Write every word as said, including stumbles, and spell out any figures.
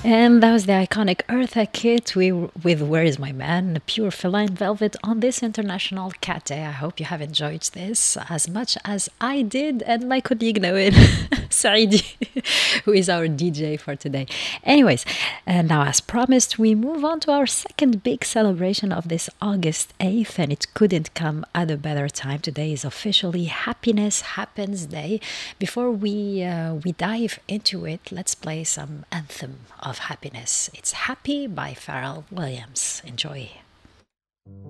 And that was the iconic Eartha Kitt we, with Where Is My Man, pure feline velvet on this International Cat Day. I hope you have enjoyed this as much as I did and my colleague Noel Saidi, who is our D J for today. Anyways, and now as promised, we move on to our second big celebration of this August eighth, and it couldn't come at a better time. Today is officially Happiness Happens Day. Before we, uh, we dive into it, let's play some anthem of happiness. It's Happy by Pharrell Williams. Enjoy.